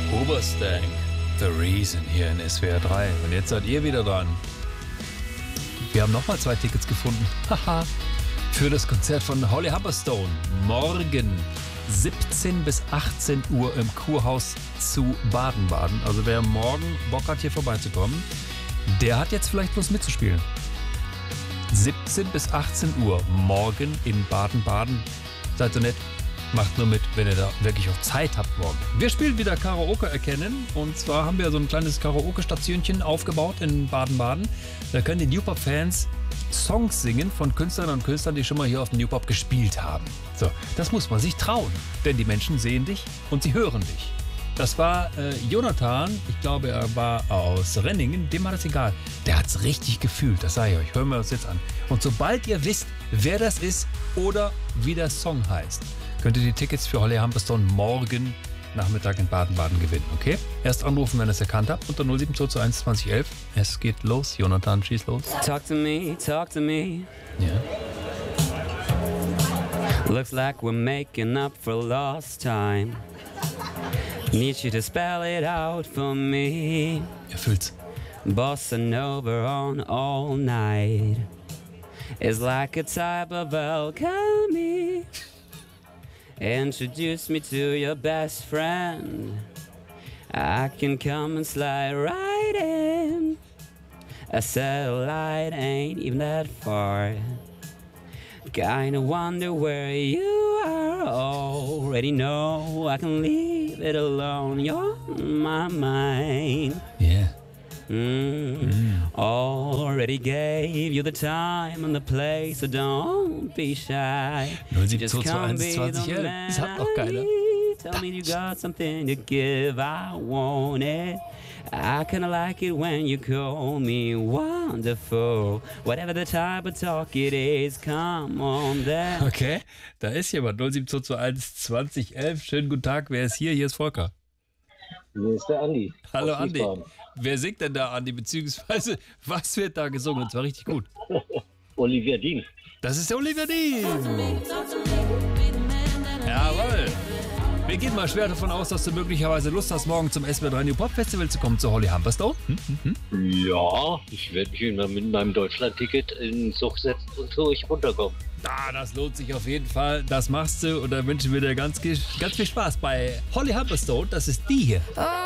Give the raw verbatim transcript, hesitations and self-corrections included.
Oberstank, The Reason hier in S W R drei. Und jetzt seid ihr wieder dran. Wir haben nochmal zwei Tickets gefunden. Haha. Für das Konzert von Holly Humberstone. Morgen siebzehn bis achtzehn Uhr im Kurhaus zu Baden-Baden. Also wer morgen Bock hat, hier vorbeizukommen, der hat jetzt vielleicht Lust mitzuspielen. siebzehn bis achtzehn Uhr morgen in Baden-Baden. Seid so nett. Macht nur mit, wenn ihr da wirklich auch Zeit habt morgen. Wir spielen wieder Karaoke erkennen. Und zwar haben wir so ein kleines Karaoke-Stationchen aufgebaut in Baden-Baden. Da können die New-Pop-Fans Songs singen von Künstlern und Künstlern, die schon mal hier auf dem New-Pop gespielt haben. So, das muss man sich trauen. Denn die Menschen sehen dich und sie hören dich. Das war äh, Jonathan, ich glaube, er war aus Renningen, dem war das egal. Der hat es richtig gefühlt, das sage ich euch. Hören wir uns jetzt an. Und sobald ihr wisst, wer das ist oder wie der Song heißt, könnt ihr die Tickets für Holly Humberstone morgen Nachmittag in Baden-Baden gewinnen, okay? Erst anrufen, wenn ihr es erkannt habt, unter null sieben zwei zwei eins zwanzig elf. Es geht los. Jonathan, schieß los. Talk to me, talk to me. Ja. Looks like we're making up for lost time. Need you to spell it out for me. Er fühlt's. Bossa Nova on all night is like a type of alchemy. Introduce me to your best friend. I can come and slide right in. A satellite ain't even that far. Kinda wonder where you are. Already know I can leave it alone. You're on my mind. Yeah. Mm. Mm. Already gave you the time and the place, so don't be shy. null sieben zwei zwei eins zwanzig elf. Das hat noch keiner. Tell me you got something to give, I want it. I kinda like it when you call me wonderful. Whatever the type of talk it is, come on then. Okay, da ist jemand. null sieben zwei zwei eins zwanzig elf. Schönen guten Tag, wer ist hier? Hier ist Volker. Hier ist der Andi. Hallo Andi. Wer singt denn da, Andi? Beziehungsweise, was wird da gesungen? Und zwar richtig gut. Olivia Dean. Das ist der Olivia Dean. Jawohl. Wir gehen mal schwer davon aus, dass du möglicherweise Lust hast, morgen zum S W R drei New Pop Festival zu kommen, zu Holly Humberstone. Hm, hm, hm. Ja, ich werde mich mit meinem Deutschland-Ticket in den Zug setzen und so ich runterkommen. Ah, das lohnt sich auf jeden Fall. Das machst du und da wünschen wir dir ganz, ganz viel Spaß bei Holly Humberstone. Das ist die hier.